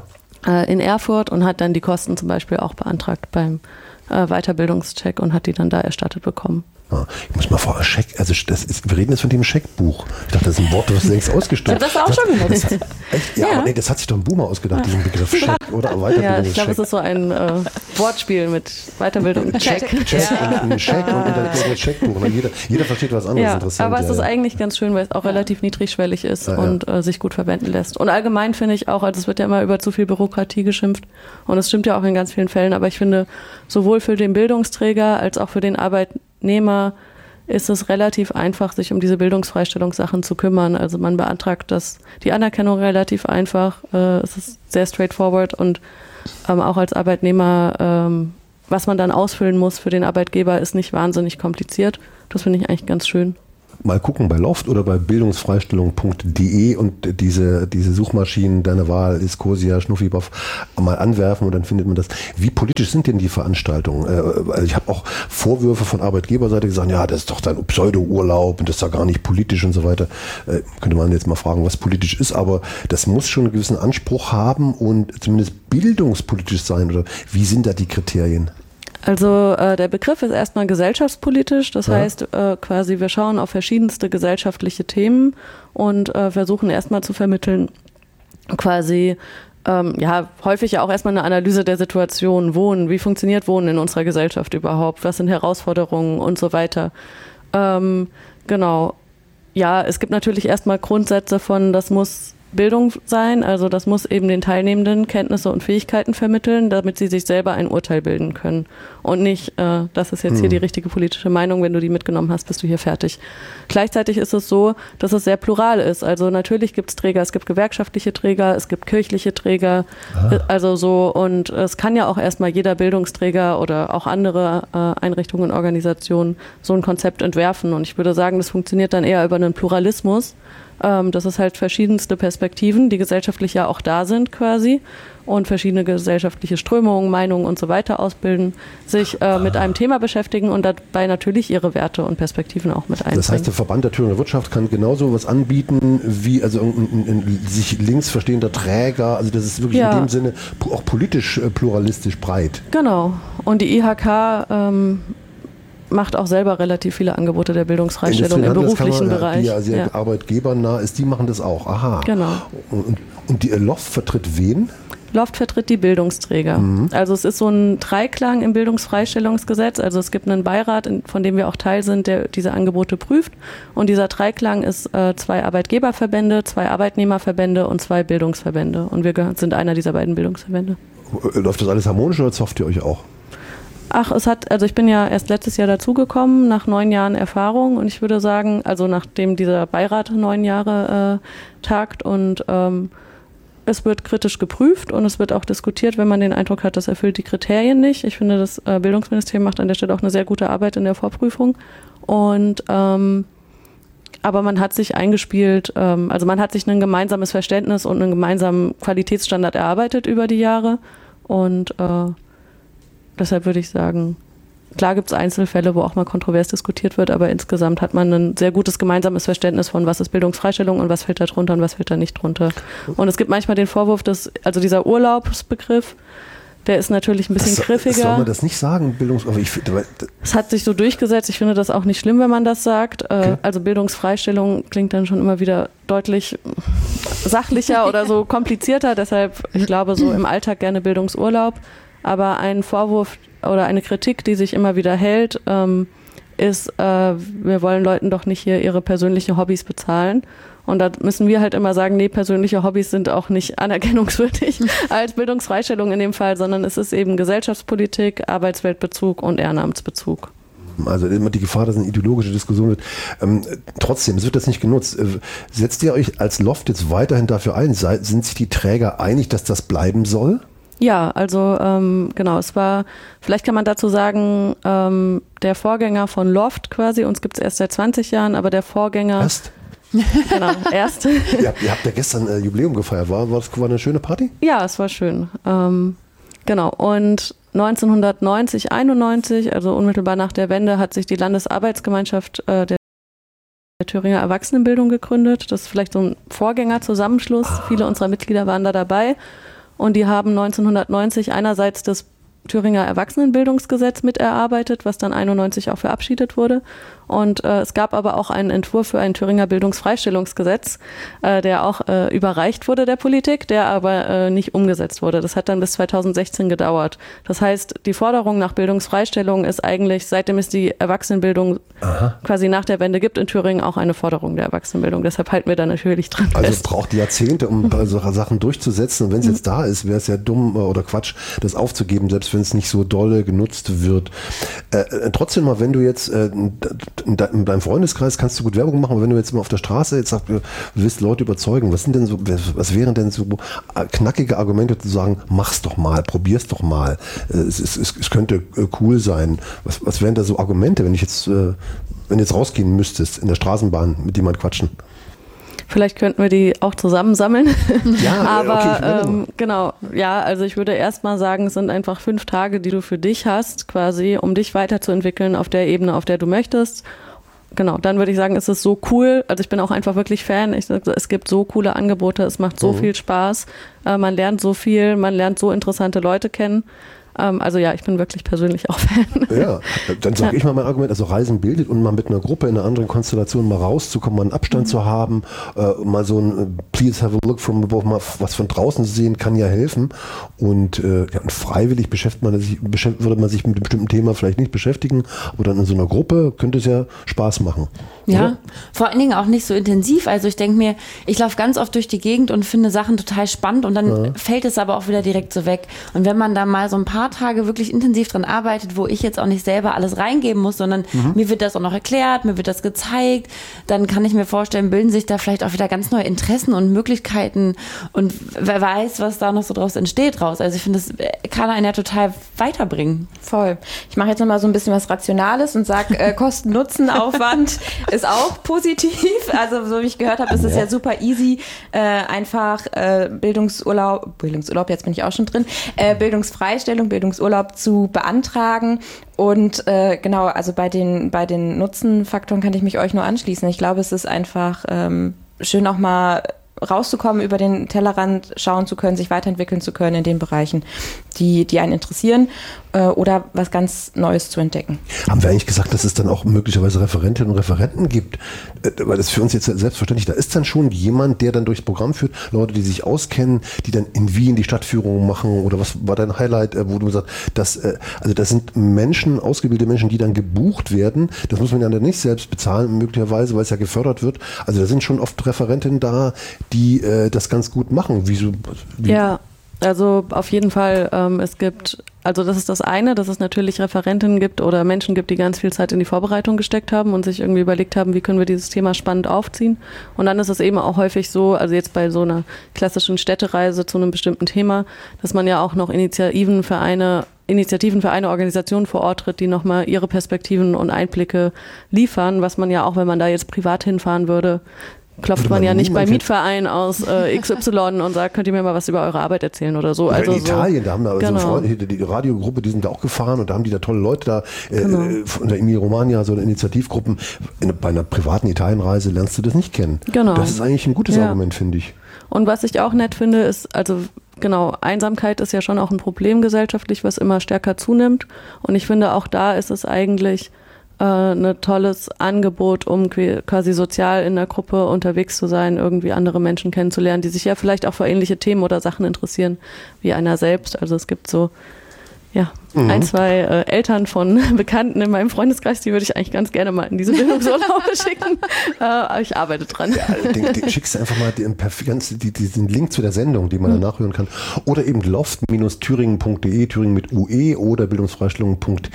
äh, in Erfurt und hat dann die Kosten zum Beispiel auch beantragt beim äh, Weiterbildungscheck und hat die dann da erstattet bekommen. Ich muss mal vor, Scheck, also das ist, wir reden jetzt von dem Scheckbuch. Ich dachte, das ist ein Wort, das längst ausgestorben. Ich habe das auch schon genutzt. Echt? Ja, ja. Aber nee, das hat sich doch ein Boomer ausgedacht, diesen Begriff Scheck, oder? Ja, ich glaube, es ist so ein äh, Wortspiel mit Weiterbildung. Check. Check, Check ja. und ein Scheck und ein Scheckbuch. Und jeder, jeder versteht was anderes. Ja, interessant. Aber es ja, ist ja. eigentlich ganz schön, weil es auch ja. relativ niedrigschwellig ist ja, ja. und äh, sich gut verwenden lässt. Und allgemein finde ich auch, also es wird ja immer über zu viel Bürokratie geschimpft und es stimmt ja auch in ganz vielen Fällen, aber ich finde, sowohl für den Bildungsträger als auch für den Arbeitnehmer ist es relativ einfach, sich um diese Bildungsfreistellungssachen zu kümmern. Also man beantragt das, die Anerkennung relativ einfach, äh, es ist sehr straightforward und ähm, auch als Arbeitnehmer, ähm, was man dann ausfüllen muss für den Arbeitgeber, ist nicht wahnsinnig kompliziert. Das finde ich eigentlich ganz schön. Mal gucken bei Loft oder bei bildungsfreistellung punkt de und diese, diese Suchmaschinen deiner Wahl, Iskosia, Schnuffiboff, mal anwerfen und dann findet man das. Wie politisch sind denn die Veranstaltungen? Also ich habe auch Vorwürfe von Arbeitgeberseite gesagt, ja, das ist doch dein Pseudo-Urlaub und das ist doch gar nicht politisch und so weiter. Äh, könnte man jetzt mal fragen, was politisch ist, aber das muss schon einen gewissen Anspruch haben und zumindest bildungspolitisch sein. Oder wie sind da die Kriterien? Also äh, der Begriff ist erstmal gesellschaftspolitisch, das ja. heißt äh, quasi wir schauen auf verschiedenste gesellschaftliche Themen und äh, versuchen erstmal zu vermitteln, quasi ähm, ja häufig ja auch erstmal eine Analyse der Situation, Wohnen, wie funktioniert Wohnen in unserer Gesellschaft überhaupt, was sind Herausforderungen und so weiter. Ähm, genau, ja, es gibt natürlich erstmal Grundsätze von, das muss Bildung sein, also das muss eben den Teilnehmenden Kenntnisse und Fähigkeiten vermitteln, damit sie sich selber ein Urteil bilden können und nicht, äh, das ist jetzt hm. hier die richtige politische Meinung, wenn du die mitgenommen hast, bist du hier fertig. Gleichzeitig ist es so, dass es sehr plural ist, also natürlich gibt es Träger, es gibt gewerkschaftliche Träger, es gibt kirchliche Träger, ah. also so und es kann ja auch erstmal jeder Bildungsträger oder auch andere äh, Einrichtungen und Organisationen so ein Konzept entwerfen und ich würde sagen, das funktioniert dann eher über einen Pluralismus, dass es halt verschiedenste Perspektiven, die gesellschaftlich ja auch da sind quasi und verschiedene gesellschaftliche Strömungen, Meinungen und so weiter ausbilden, sich äh, mit einem Thema beschäftigen und dabei natürlich ihre Werte und Perspektiven auch mit einbringen. Das heißt, der Verband der Thüringer Wirtschaft kann genauso was anbieten wie also ein, ein, ein sich links verstehender Träger, also das ist wirklich ja. in dem Sinne auch politisch äh, pluralistisch breit. Genau Und die I H K ähm, macht auch selber relativ viele Angebote der Bildungsfreistellung im beruflichen Bereich. Die ja sehr ja. arbeitgebernah ist, die machen das auch. Aha. Genau. Und, und die Loft vertritt wen? Loft vertritt die Bildungsträger. Mhm. Also es ist so ein Dreiklang im Bildungsfreistellungsgesetz. Also es gibt einen Beirat, von dem wir auch Teil sind, der diese Angebote prüft. Und dieser Dreiklang ist äh, zwei Arbeitgeberverbände, zwei Arbeitnehmerverbände und zwei Bildungsverbände. Und wir gehören, sind einer dieser beiden Bildungsverbände. Läuft das alles harmonisch oder zofft ihr euch auch? Ach, es hat, also ich bin ja erst letztes Jahr dazugekommen, nach neun Jahren Erfahrung. Und ich würde sagen, also nachdem dieser Beirat neun Jahre äh, tagt und ähm, es wird kritisch geprüft und es wird auch diskutiert, wenn man den Eindruck hat, das erfüllt die Kriterien nicht. Ich finde, das äh, Bildungsministerium macht an der Stelle auch eine sehr gute Arbeit in der Vorprüfung. Und ähm, aber man hat sich eingespielt, ähm, also man hat sich ein gemeinsames Verständnis und einen gemeinsamen Qualitätsstandard erarbeitet über die Jahre. Und äh, deshalb würde ich sagen, klar gibt es Einzelfälle, wo auch mal kontrovers diskutiert wird, aber insgesamt hat man ein sehr gutes gemeinsames Verständnis von, was ist Bildungsfreistellung und was fällt da drunter und was fällt da nicht drunter. Und es gibt manchmal den Vorwurf, dass, also dieser Urlaubsbegriff, der ist natürlich ein bisschen das, griffiger. Soll man das nicht sagen? Bildungs- aber ich, es hat sich so durchgesetzt. Ich finde das auch nicht schlimm, wenn man das sagt. Okay. Also Bildungsfreistellung klingt dann schon immer wieder deutlich sachlicher oder so komplizierter. Deshalb, ich glaube, so im Alltag gerne Bildungsurlaub. Aber ein Vorwurf oder eine Kritik, die sich immer wieder hält, ähm, ist, äh, wir wollen Leuten doch nicht hier ihre persönlichen Hobbys bezahlen. Und da müssen wir halt immer sagen, nee, persönliche Hobbys sind auch nicht anerkennungswürdig als Bildungsfreistellung in dem Fall, sondern es ist eben Gesellschaftspolitik, Arbeitsweltbezug und Ehrenamtsbezug. Also immer die Gefahr, dass eine ideologische Diskussion wird. Ähm, trotzdem, es wird das nicht genutzt. Äh, setzt ihr euch als Loft jetzt weiterhin dafür ein? Sei, sind sich die Träger einig, dass das bleiben soll? Ja, also ähm, genau, es war, vielleicht kann man dazu sagen, ähm, der Vorgänger von Loft quasi, uns gibt es erst seit zwanzig Jahren, aber der Vorgänger... Erst? Genau, erst. ihr, habt, ihr habt ja gestern äh, Jubiläum gefeiert, war, war das war eine schöne Party? Ja, es war schön. Ähm, genau, und neunzehnhundertneunzig, einundneunzig, also unmittelbar nach der Wende, hat sich die Landesarbeitsgemeinschaft äh, der der Thüringer Erwachsenenbildung gegründet. Das ist vielleicht so ein Vorgängerzusammenschluss. Ah. Viele unserer Mitglieder waren da dabei. Und die haben neunzehnhundertneunzig einerseits das Thüringer Erwachsenenbildungsgesetz miterarbeitet, was dann einundneunzig auch verabschiedet wurde. Und äh, es gab aber auch einen Entwurf für ein Thüringer Bildungsfreistellungsgesetz, äh, der auch äh, überreicht wurde der Politik, der aber äh, nicht umgesetzt wurde. Das hat dann bis zweitausendsechzehn gedauert. Das heißt, die Forderung nach Bildungsfreistellung ist eigentlich, seitdem es die Erwachsenenbildung Aha. quasi nach der Wende gibt in Thüringen, auch eine Forderung der Erwachsenenbildung. Deshalb halten wir da natürlich dran also fest. Also es braucht Jahrzehnte, um solche Sachen durchzusetzen. Und wenn es jetzt da ist, wäre es ja dumm oder Quatsch, das aufzugeben, selbst wenn es nicht so dolle genutzt wird. Äh, trotzdem mal, wenn du jetzt äh, in deinem Freundeskreis kannst du gut Werbung machen, aber wenn du jetzt mal auf der Straße jetzt sagst, du willst Leute überzeugen, was sind denn so, was wären denn so knackige Argumente zu sagen, mach's doch mal, probier's doch mal, es, es, es, es könnte cool sein. Was, was wären da so Argumente, wenn ich jetzt, wenn du jetzt rausgehen müsstest in der Straßenbahn mit jemand quatschen? Vielleicht könnten wir die auch zusammensammeln. Ja, aber okay, ähm, genau, ja, also ich würde erst mal sagen, es sind einfach fünf Tage, die du für dich hast, quasi, um dich weiterzuentwickeln auf der Ebene, auf der du möchtest. Genau, dann würde ich sagen, es ist so cool. Also ich bin auch einfach wirklich Fan. Ich, es gibt so coole Angebote, es macht so mhm. viel Spaß. Äh, man lernt so viel, man lernt so interessante Leute kennen. Also ja, ich bin wirklich persönlich auch Fan. Ja, dann sage ja. ich mal mein Argument, also Reisen bildet und mal mit einer Gruppe in einer anderen Konstellation mal rauszukommen, mal einen Abstand mhm. zu haben, äh, mal so ein Please have a look from above, mal was von draußen zu sehen, kann ja helfen. Und, äh, ja, und freiwillig beschäftigt man sich, beschäftigt, würde man sich mit einem bestimmten Thema vielleicht nicht beschäftigen, aber dann in so einer Gruppe könnte es ja Spaß machen. Ja, oder? Vor allen Dingen auch nicht so intensiv. Also ich denke mir, ich laufe ganz oft durch die Gegend und finde Sachen total spannend und dann ja. fällt es aber auch wieder direkt so weg. Und wenn man da mal so ein paar Tage wirklich intensiv dran arbeitet, wo ich jetzt auch nicht selber alles reingeben muss, sondern mhm. mir wird das auch noch erklärt, mir wird das gezeigt, dann kann ich mir vorstellen, bilden sich da vielleicht auch wieder ganz neue Interessen und Möglichkeiten und wer weiß, was da noch so draus entsteht raus. Also ich finde, das kann einen ja total weiterbringen. Voll. Ich mache jetzt nochmal so ein bisschen was Rationales und sage, äh, Kosten-Nutzen-Aufwand ist auch positiv. Also so wie ich gehört habe, ist es ja. ja super easy, äh, einfach äh, Bildungsurlaub, Bildungsurlaub, jetzt bin ich auch schon drin, äh, Bildungsfreistellung, Bildungsurlaub zu beantragen. Und äh, genau, also bei den, bei den Nutzenfaktoren kann ich mich euch nur anschließen. Ich glaube, es ist einfach ähm, schön auch mal rauszukommen, über den Tellerrand schauen zu können, sich weiterentwickeln zu können in den Bereichen, die, die einen interessieren äh, oder was ganz Neues zu entdecken. Haben wir eigentlich gesagt, dass es dann auch möglicherweise Referentinnen und Referenten gibt? Äh, weil das für uns jetzt selbstverständlich, da ist dann schon jemand, der dann durchs Programm führt, Leute, die sich auskennen, die dann in Wien die Stadtführung machen oder was war dein Highlight, äh, wo du sagst, dass, äh, also das sind Menschen, ausgebildete Menschen, die dann gebucht werden, das muss man ja dann nicht selbst bezahlen, möglicherweise, weil es ja gefördert wird. Also da sind schon oft Referentinnen da, die äh, das ganz gut machen. Wie so, wie ja, also auf jeden Fall, ähm, es gibt, also das ist das eine, dass es natürlich Referentinnen gibt oder Menschen gibt, die ganz viel Zeit in die Vorbereitung gesteckt haben und sich irgendwie überlegt haben, wie können wir dieses Thema spannend aufziehen. Und dann ist es eben auch häufig so, also jetzt bei so einer klassischen Städtereise zu einem bestimmten Thema, dass man ja auch noch Initiativen für eine Initiativen für eine Organisation vor Ort tritt, die nochmal ihre Perspektiven und Einblicke liefern, was man ja auch, wenn man da jetzt privat hinfahren würde, klopft man, man ja nicht beim Mietverein aus äh, X Y und sagt, könnt ihr mir mal was über eure Arbeit erzählen oder so. Also in so, Italien, da haben wir genau. so Freunde, die Radiogruppe, die sind da auch gefahren und da haben die da tolle Leute da, äh, genau. von der Emilia-Romagna, so eine Initiativgruppen. In, bei einer privaten Italienreise lernst du das nicht kennen. Genau. Das ist eigentlich ein gutes ja. Argument, finde ich. Und was ich auch nett finde, ist, also genau, Einsamkeit ist ja schon auch ein Problem gesellschaftlich, was immer stärker zunimmt. Und ich finde, auch da ist es eigentlich äh, ein tolles Angebot, um quasi sozial in der Gruppe unterwegs zu sein, irgendwie andere Menschen kennenzulernen, die sich ja vielleicht auch für ähnliche Themen oder Sachen interessieren, wie einer selbst. Also es gibt so ja, mhm. ein, zwei äh, Eltern von Bekannten in meinem Freundeskreis, die würde ich eigentlich ganz gerne mal in diese Bildungsurlaube schicken. Äh, aber ich arbeite dran. Ja, den, den schickst du einfach mal den, die, diesen Link zu der Sendung, den man mhm. dann nachhören kann. Oder eben loft Thüringen punkt de, Thüringen mit U E oder bildungsfreistellung punkt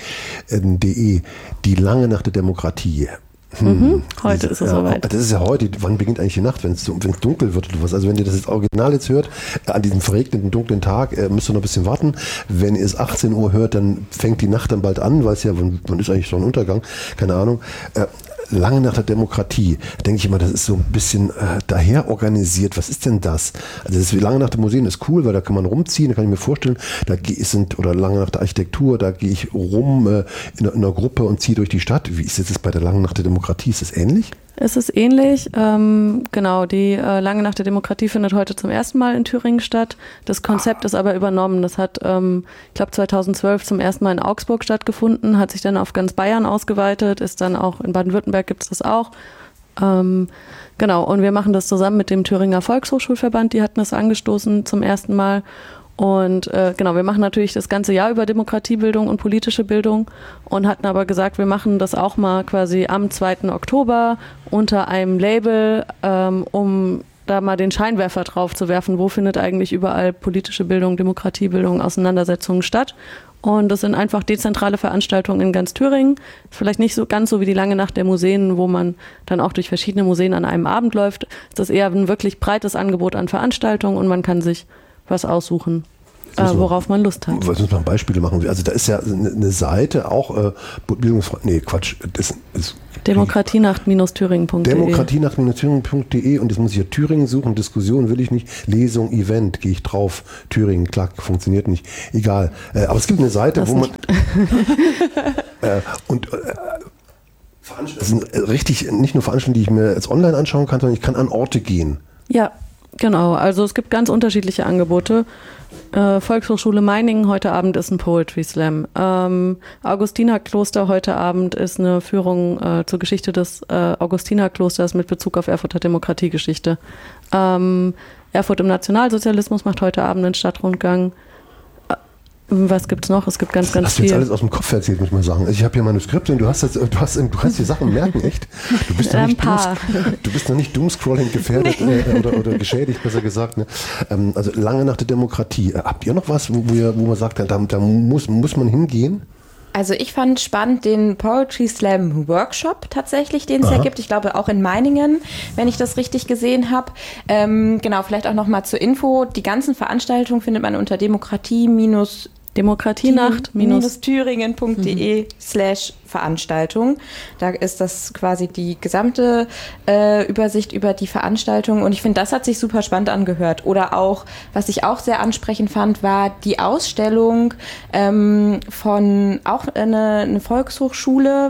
de. Die lange Nacht der Demokratie. Hm. Mhm. Heute ist es ja, soweit. Das ist ja heute. Wann beginnt eigentlich die Nacht, wenn es dunkel wird oder was? Also wenn ihr das jetzt Original jetzt hört, äh, an diesem verregneten, dunklen Tag, äh, müsst ihr noch ein bisschen warten. Wenn ihr es achtzehn Uhr hört, dann fängt die Nacht dann bald an, weil es ja, wann, wann ist eigentlich Sonnenuntergang? Keine Ahnung. Äh, Lange Nacht der Demokratie, denke ich immer, das ist so ein bisschen äh, daher organisiert. Was ist denn das? Also das ist, Lange Nacht der Museen ist cool, weil da kann man rumziehen, da kann ich mir vorstellen, da sind, oder Lange Nacht der Architektur, da gehe ich rum äh, in, in einer Gruppe und ziehe durch die Stadt. Wie ist das bei der Langen Nacht der Demokratie? Ist das ähnlich? Es ist ähnlich. Ähm, genau, die äh, Lange Nacht der Demokratie findet heute zum ersten Mal in Thüringen statt. Das Konzept ah. ist aber übernommen. Das hat, ähm, ich glaube, zweitausendzwölf zum ersten Mal in Augsburg stattgefunden, hat sich dann auf ganz Bayern ausgeweitet, ist dann auch in Baden-Württemberg gibt es das auch. Ähm, genau, und wir machen das zusammen mit dem Thüringer Volkshochschulverband. Die hatten das angestoßen zum ersten Mal. Und äh, genau, wir machen natürlich das ganze Jahr über Demokratiebildung und politische Bildung und hatten aber gesagt, wir machen das auch mal quasi am zweiten Oktober unter einem Label, ähm, um da mal den Scheinwerfer drauf zu werfen, wo findet eigentlich überall politische Bildung, Demokratiebildung, Auseinandersetzungen statt. Und das sind einfach dezentrale Veranstaltungen in ganz Thüringen. Vielleicht nicht so ganz so wie die Lange Nacht der Museen, wo man dann auch durch verschiedene Museen an einem Abend läuft. Das ist eher ein wirklich breites Angebot an Veranstaltungen und man kann sich was aussuchen, äh, worauf man Lust hat. Was müssen wir Beispiele machen? Also da ist ja eine Seite auch äh, Bildungsfrei. Nee, Quatsch. Das ist Demokratienacht Thüringen punkt de. Demokratienacht Thüringen punkt de und jetzt muss ich ja Thüringen suchen. Diskussion will ich nicht. Lesung, Event, gehe ich drauf. Thüringen, klack, funktioniert nicht. Egal. Äh, aber es gibt eine Seite, das wo man äh, und äh, das sind richtig nicht nur Veranstaltungen, die ich mir jetzt online anschauen kann, sondern ich kann an Orte gehen. Ja. Genau, also es gibt ganz unterschiedliche Angebote. Äh, Volkshochschule Meiningen heute Abend ist ein Poetry Slam. Ähm, Augustinerkloster heute Abend ist eine Führung äh, zur Geschichte des äh, Augustinerklosters mit Bezug auf Erfurter Demokratiegeschichte. Ähm, Erfurt im Nationalsozialismus macht heute Abend einen Stadtrundgang. Was gibt's noch? Es gibt ganz, ganz viel. Hast du jetzt alles aus dem Kopf erzählt, muss ich mal sagen. Also ich habe hier Manuskripte und du hast, das, du hast, du kannst die Sachen merken, echt. Du bist noch nicht, Dooms, du bist noch nicht Doomscrolling gefährdet nee. äh, oder, oder geschädigt, besser gesagt. Ne? Ähm, also Lange Nacht der Demokratie. Äh, habt ihr noch was, wo, wo, ihr, wo man sagt, da, da muss, muss man hingehen? Also ich fand spannend den Poetry Slam Workshop tatsächlich, den es ja gibt. Ich glaube auch in Meiningen, wenn ich das richtig gesehen habe. Ähm, genau, vielleicht auch noch mal zur Info. Die ganzen Veranstaltungen findet man unter Demokratie- Demokratienacht Thüringen punkt de slash Veranstaltung. Da ist das quasi die gesamte äh, Übersicht über die Veranstaltung und ich finde, das hat sich super spannend angehört. Oder auch, was ich auch sehr ansprechend fand, war die Ausstellung ähm, von auch eine, eine Volkshochschule,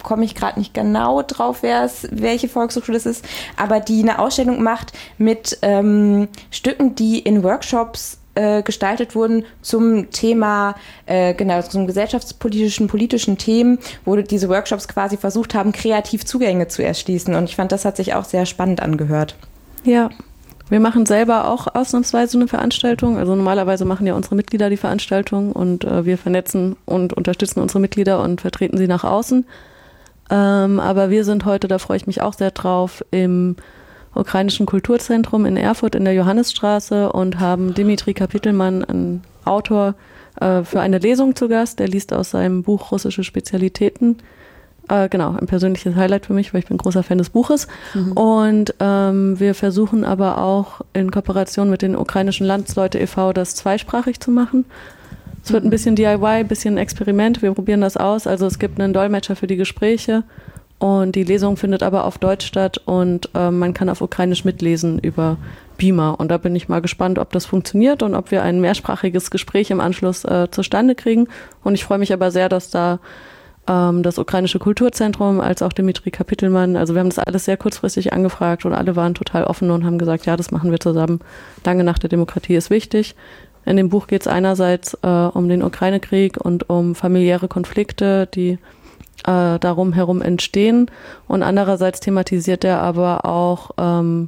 komme ich gerade nicht genau drauf, wer es, welche Volkshochschule es ist, aber die eine Ausstellung macht mit ähm, Stücken, die in Workshops äh, gestaltet wurden zum Thema, äh, genau, zum gesellschaftspolitischen, politischen Themen, wo diese Workshops quasi versucht haben, kreativ Zugänge zu erschließen. Und ich fand, das hat sich auch sehr spannend angehört. Ja. Wir machen selber auch ausnahmsweise eine Veranstaltung. Also normalerweise machen ja unsere Mitglieder die Veranstaltung und äh, wir vernetzen und unterstützen unsere Mitglieder und vertreten sie nach außen. Ähm, aber wir sind heute, da freue ich mich auch sehr drauf, im Ukrainischen Kulturzentrum in Erfurt in der Johannisstraße und haben Dimitri Kapitelmann, einen Autor, äh, für eine Lesung zu Gast. Der liest aus seinem Buch Russische Spezialitäten. Äh, genau, ein persönliches Highlight für mich, weil ich bin großer Fan des Buches. Mhm. Und ähm, wir versuchen aber auch in Kooperation mit den ukrainischen Landsleute e V das zweisprachig zu machen. Es wird ein bisschen D I Y, ein bisschen Experiment, wir probieren das aus. Also es gibt einen Dolmetscher für die Gespräche und die Lesung findet aber auf Deutsch statt und äh, man kann auf Ukrainisch mitlesen über Beamer. Und da bin ich mal gespannt, ob das funktioniert und ob wir ein mehrsprachiges Gespräch im Anschluss äh, zustande kriegen. Und ich freue mich aber sehr, dass da das Ukrainische Kulturzentrum, als auch Dimitri Kapitelmann. Also wir haben das alles sehr kurzfristig angefragt und alle waren total offen und haben gesagt, ja, das machen wir zusammen. Lange Nacht der Demokratie ist wichtig. In dem Buch geht es einerseits äh, um den Ukraine-Krieg und um familiäre Konflikte, die äh, darum herum entstehen. Und andererseits thematisiert er aber auch ähm,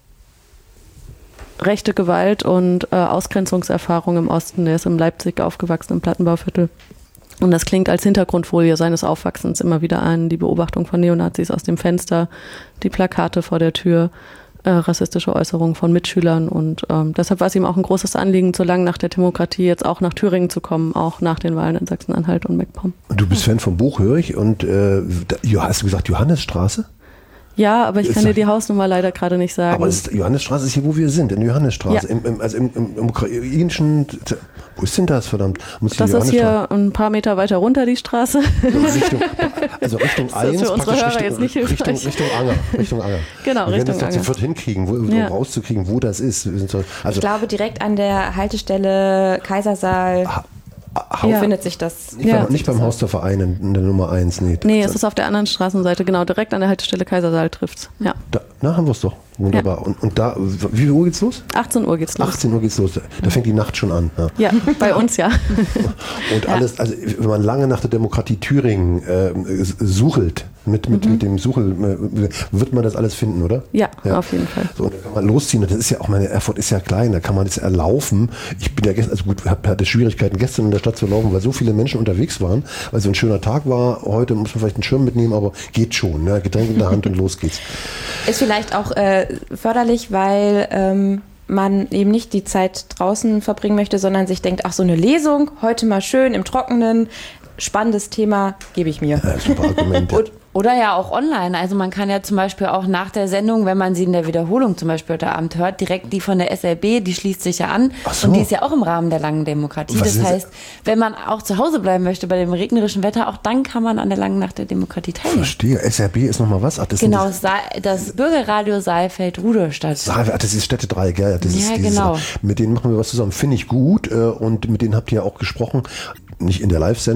rechte Gewalt und äh, Ausgrenzungserfahrung im Osten. Der ist in Leipzig aufgewachsen, im Plattenbauviertel. Und das klingt als Hintergrundfolie seines Aufwachsens immer wieder an, die Beobachtung von Neonazis aus dem Fenster, die Plakate vor der Tür, äh, rassistische Äußerungen von Mitschülern. Und ähm, deshalb war es ihm auch ein großes Anliegen, so lange nach der Demokratie jetzt auch nach Thüringen zu kommen, auch nach den Wahlen in Sachsen-Anhalt und Meckpomm. Du bist Fan vom Buch, höre ich. Und äh, hast du gesagt Johannisstraße? Ja, aber ich kann dir die Hausnummer leider gerade nicht sagen. Aber es, Johannisstraße ist hier, wo wir sind, in der Johannisstraße. Ja. Im, im, also im, im, im ukrainischen, wo ist denn das, verdammt? Muss das ist hier ein paar Meter weiter runter, die Straße. Richtung, also Richtung eins, für unsere Hörer Richtung, jetzt nicht Richtung, Richtung Anger. Richtung Anger. Genau, wir Richtung werden das Anger. sofort hinkriegen, wo, Ja. um rauszukriegen, wo das ist. Wir sind so, also, Ich glaube, direkt an der Haltestelle Kaisersaal ha, ja. findet sich das. Nicht, Ja. beim, nicht beim Haus der Vereine in der Nummer eins, nee. Nee, es ist auf der anderen Straßenseite, genau, direkt an der Haltestelle Kaisersaal trifft's. Ja. Da, na, haben wir es doch. Wunderbar. Ja. Und, und da, wie viel Uhr geht's los? achtzehn Uhr geht's los. achtzehn Uhr geht's los. Da fängt die Nacht schon an. Ja. Ja, bei uns ja. Und Ja. alles, also wenn man lange nach der Demokratie Thüringen äh, suchelt, mit, mit, Mhm. mit dem Suchel, äh, wird man das alles finden, oder? Ja, auf jeden Fall. So, und dann kann man losziehen. Und das ist ja auch, meine Erfurt ist ja klein, da kann man das erlaufen. Ich bin ja gestern, also gut, hab, hatte Schwierigkeiten gestern in der Stadt zu laufen, weil so viele Menschen unterwegs waren, weil so ein schöner Tag war. Heute muss man vielleicht einen Schirm mitnehmen, aber geht schon. Ne? Getränk in der Hand und los geht's. Ist vielleicht auch äh, förderlich, weil ähm, man eben nicht die Zeit draußen verbringen möchte, sondern sich denkt, ach, so eine Lesung, heute mal schön im Trockenen, spannendes Thema, gebe ich mir. Ja, super Argument. Und, oder ja auch online. Also man kann ja zum Beispiel auch nach der Sendung, wenn man sie in der Wiederholung zum Beispiel heute Abend hört, direkt die von der S L B, die schließt sich ja an. Ach so. Und die ist ja auch im Rahmen der langen Demokratie. Was Das ist- heißt, wenn man auch zu Hause bleiben möchte bei dem regnerischen Wetter, auch dann kann man an der langen Nacht der Demokratie teilnehmen. Verstehe. S R B ist nochmal was? Ach, das sind Genau, die- das, Sa- das Bürgerradio Saalfeld-Rudolstadt. Saalfeld, ach, das ist Städtedreieck, ja, das ist Ja, dieses, genau. mit denen machen wir was zusammen, finde ich gut, äh, und mit denen habt ihr ja auch gesprochen, nicht in der Live-Sendung,